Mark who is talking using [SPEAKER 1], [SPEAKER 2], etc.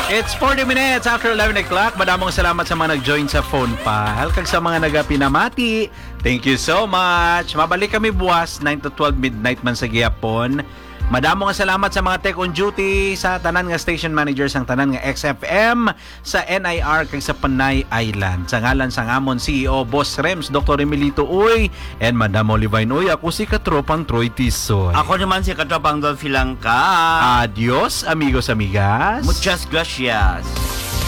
[SPEAKER 1] It's 40 minutes after 11 o'clock. Madamong salamat sa mga nag-join sa phone pa. Halkag sa mga nagapinamati. Thank you so much. Mabalik kami buwas 9 to 12 midnight man sa gihapon. Madamong salamat sa mga tech on duty, sa tanan nga station managers ang tanan nga XFM, sa NIR kag sa Panay Island. Sa ngalan sa ngamon CEO Boss Rems, Dr. Emilito Uy, and Madam Olivine Uy, ako si Katropang Troy Tisoy.
[SPEAKER 2] Ako naman si Katropang Dolphy Langka.
[SPEAKER 1] Adios, amigos, amigas.
[SPEAKER 2] Muchas gracias.